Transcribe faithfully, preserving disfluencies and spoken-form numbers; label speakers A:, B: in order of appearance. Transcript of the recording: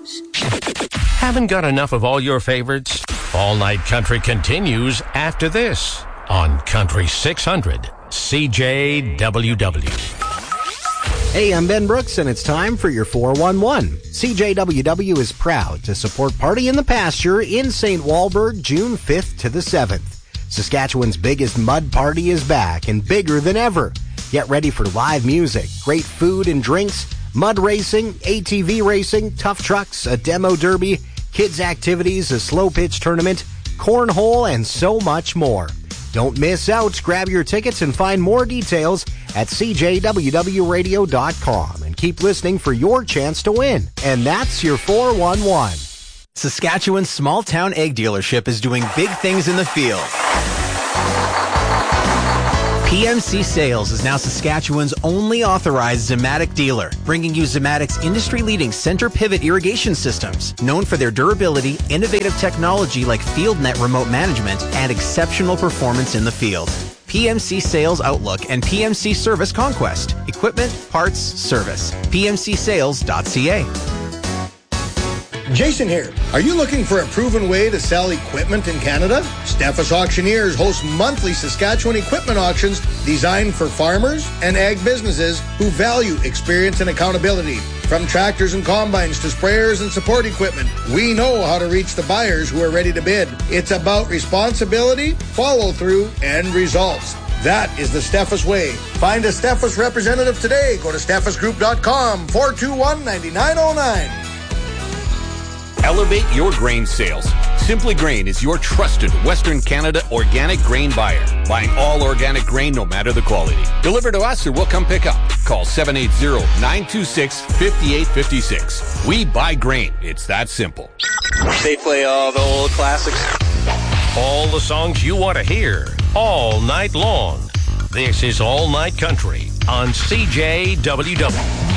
A: news.
B: Haven't got enough of all your favorites? All Night Country continues after this on Country six hundred C J W W.
C: Hey, I'm Ben Brooks, and it's time for your four one one. C J W W is proud to support Party in the Pasture in Saint Walburg, June fifth to the seventh. Saskatchewan's biggest mud party is back and bigger than ever. Get ready for live music, great food and drinks, mud racing, A T V racing, tough trucks, a demo derby, kids' activities, a slow pitch tournament, cornhole, and so much more. Don't miss out. Grab your tickets and find more details at c j w w radio dot com and keep listening for your chance to win. And that's your four one one.
D: Saskatchewan's small-town egg dealership is doing big things in the field. P M C Sales is now Saskatchewan's only authorized Zematic dealer, bringing you Zematic's industry-leading center pivot irrigation systems, known for their durability, innovative technology like FieldNet remote management, and exceptional performance in the field. P M C Sales Outlook and P M C Service Conquest. Equipment, parts, service. p m c sales dot c a.
E: Jason here. Are you looking for a proven way to sell equipment in Canada? Steffes Auctioneers hosts monthly Saskatchewan equipment auctions designed for farmers and ag businesses who value experience and accountability. From tractors and combines to sprayers and support equipment, we know how to reach the buyers who are ready to bid. It's about responsibility, follow-through, and results. That is the Steffes way. Find a Steffes representative today. Go to steffes group dot com, four two one, nine nine zero nine.
F: Elevate your grain sales. Simply Grain is your trusted Western Canada organic grain buyer. Buying all organic grain no matter the quality. Deliver to us or we'll come pick up. Call seven eight zero, nine two six, five eight five six. We buy grain. It's that simple.
G: They play all the old classics.
B: All the songs you want to hear all night long. This is All Night Country on C J W W.